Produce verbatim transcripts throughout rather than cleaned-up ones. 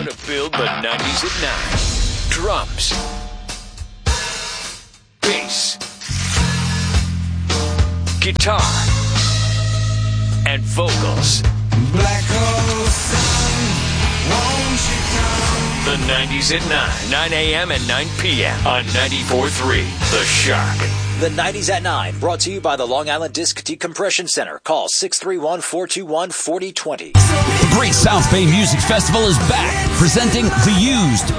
to build the nineties at nine. Drums. Bass. Guitar. And vocals. Black hole sun, won't you come? The nineties at nine. nine a.m. and nine p.m. on ninety-four point three. The Shock. The nineties at nine, brought to you by the Long Island Disc Decompression Center. Call six three one, four two one, four zero two zero. The Great South Bay Music Festival is back, presenting The Used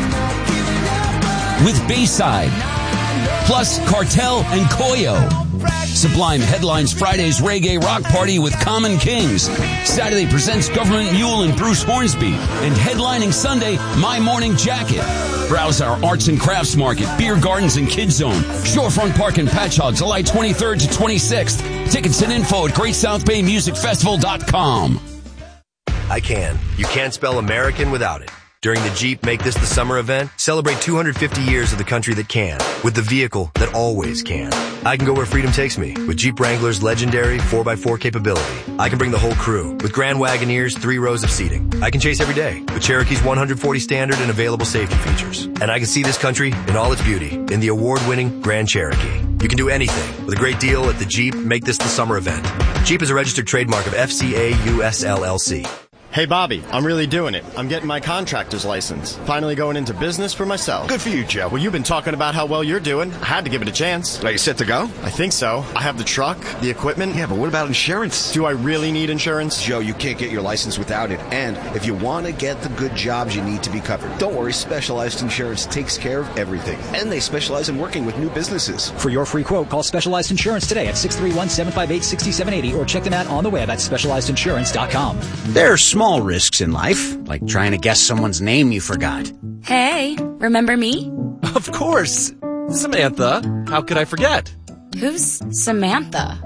with Bayside, plus Cartel and Koyo. Sublime headlines Friday's Reggae Rock Party with Common Kings. Saturday presents Government Mule and Bruce Hornsby. And headlining Sunday, My Morning Jacket. Browse our arts and crafts market, beer gardens and kids zone, Shorefront Park and Patchogue, July twenty-third to twenty-sixth. Tickets and info at great south bay music festival dot com. I can. You can't spell American without it. During the Jeep Make This the Summer event, celebrate two hundred fifty years of the country that can, with the vehicle that always can. I can go where freedom takes me, with Jeep Wrangler's legendary four by four capability. I can bring the whole crew, with Grand Wagoneer's three rows of seating. I can chase every day, with Cherokee's one hundred forty standard and available safety features. And I can see this country in all its beauty, in the award-winning Grand Cherokee. You can do anything, with a great deal at the Jeep Make This the Summer event. Jeep is a registered trademark of F C A U S L L C. Hey, Bobby, I'm really doing it. I'm getting my contractor's license. Finally going into business for myself. Good for you, Joe. Well, you've been talking about how well you're doing. I had to give it a chance. Are you set to go? I think so. I have the truck, the equipment. Yeah, but what about insurance? Do I really need insurance? Joe, you can't get your license without it. And if you want to get the good jobs, you need to be covered. Don't worry, Specialized Insurance takes care of everything. And they specialize in working with new businesses. For your free quote, call Specialized Insurance today at six three one, seven five eight, six seven eight zero or check them out on the web at specialized insurance dot com. There are small risks in life, like trying to guess someone's name you forgot. Hey, remember me? Of course. Samantha. How could I forget? Who's Samantha?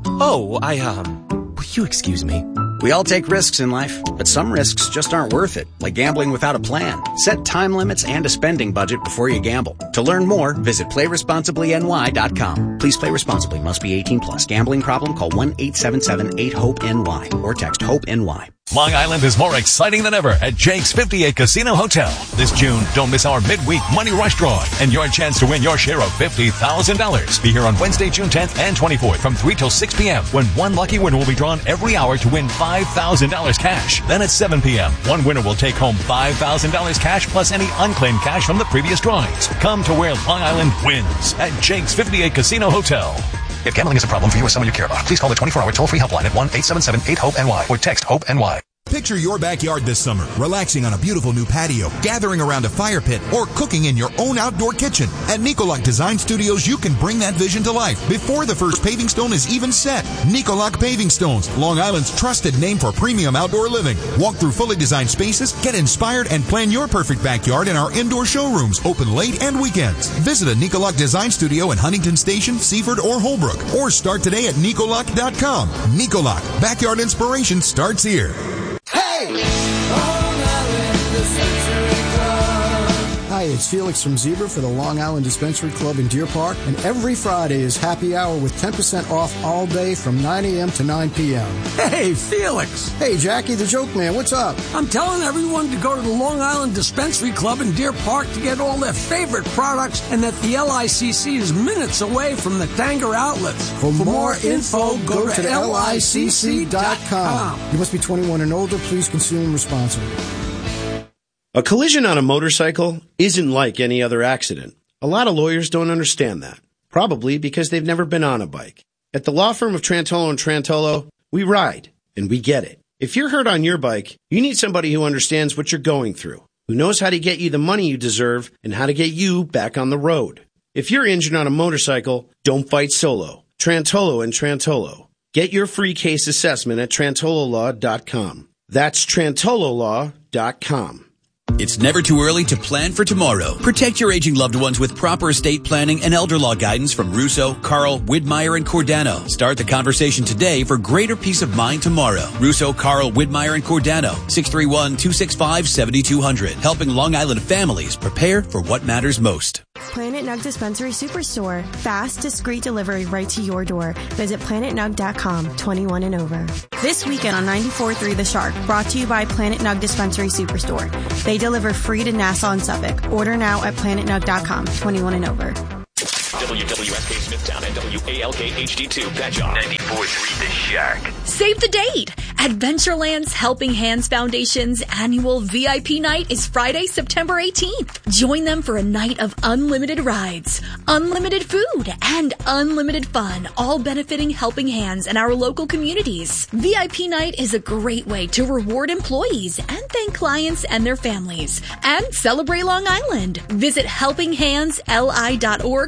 Oh, I, um, will you excuse me? We all take risks in life, but some risks just aren't worth it, like gambling without a plan. Set time limits and a spending budget before you gamble. To learn more, visit play responsibly N Y dot com. Please play responsibly. Must be eighteen plus. Gambling problem? Call one eight seven seven, eight, hope N Y or text HOPE-N-Y. Long Island is more exciting than ever at Jake's fifty-eight Casino Hotel. This June, don't miss our midweek Money Rush Draw and your chance to win your share of fifty thousand dollars. Be here on Wednesday, June tenth and twenty-fourth from three till six p.m. when one lucky winner will be drawn every hour to win five thousand dollars cash. Then at seven p.m., one winner will take home five thousand dollars cash plus any unclaimed cash from the previous drawings. Come to where Long Island wins at Jake's fifty-eight Casino Hotel. If gambling is a problem for you or someone you care about, please call the twenty-four hour toll-free helpline at one eight seven seven, eight, hope N Y or text HOPE-N Y. Picture your backyard this summer, relaxing on a beautiful new patio, gathering around a fire pit, or cooking in your own outdoor kitchen. At Nicolac Design Studios, you can bring that vision to life before the first paving stone is even set. Nicolac Paving Stones, Long Island's trusted name for premium outdoor living. Walk through fully designed spaces, get inspired, and plan your perfect backyard in our indoor showrooms, open late and weekends. Visit a Nicolac Design Studio in Huntington Station, Seaford, or Holbrook, or start today at Nicolac dot com. Nicolac, backyard inspiration starts here. Hey! Long Island Dispensary Club. Hi, it's Felix from Zebra for the Long Island Dispensary Club in Deer Park, and every Friday is happy hour with ten percent off all day from nine a.m. to nine p.m. Hey, Felix. Hey, Jackie the Joke Man, what's up? I'm telling everyone to go to the Long Island Dispensary Club in Deer Park to get all their favorite products, and that the L I C C is minutes away from the Tanger outlets. For, For more info, go, go to, to L I C C dot com. You must be twenty-one and older. Please consume responsibly. A collision on a motorcycle isn't like any other accident. A lot of lawyers don't understand that, probably because they've never been on a bike. At the law firm of Trantolo and Trantolo, we ride, and we get it. If you're hurt on your bike, you need somebody who understands what you're going through, who knows how to get you the money you deserve and how to get you back on the road. If you're injured on a motorcycle, don't fight solo. Trantolo and Trantolo. Get your free case assessment at Trantolo Law dot com. That's Trantolo Law dot com. It's never too early to plan for tomorrow. Protect your aging loved ones with proper estate planning and elder law guidance from Russo, Carl, Widmeyer, and Cordano. Start the conversation today for greater peace of mind tomorrow. Russo, Carl, Widmeyer, and Cordano. six three one, two six five, seven two zero zero. Helping Long Island families prepare for what matters most. Planet Planet Nug Dispensary Superstore. Fast, discreet delivery right to your door. Visit planet nug dot com, twenty-one and over. This weekend on ninety-four point three The Shark, brought to you by Planet Nug Dispensary Superstore. They deliver free to Nassau and Suffolk. Order now at planet nug dot com, twenty-one and over. W W S K Smithtown and W A L K H D two Patchogue. ninety-four point three The Shark. Save the date! Adventureland's Helping Hands Foundation's annual V I P night is Friday, September eighteenth. Join them for a night of unlimited rides, unlimited food, and unlimited fun, all benefiting Helping Hands and our local communities. V I P night is a great way to reward employees and thank clients and their families, and celebrate Long Island. Visit helping hands l i dot org